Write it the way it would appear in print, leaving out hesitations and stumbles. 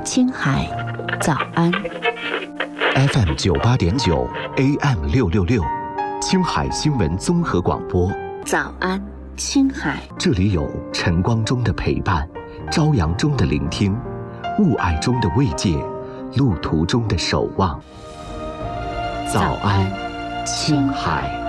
青海早安 FM 98.9 AM 666，青海新闻综合广播。 早安青海， 这里有晨光中的陪伴，朝阳中的聆听，雾霭中的慰藉，路途中的守望。早安青海。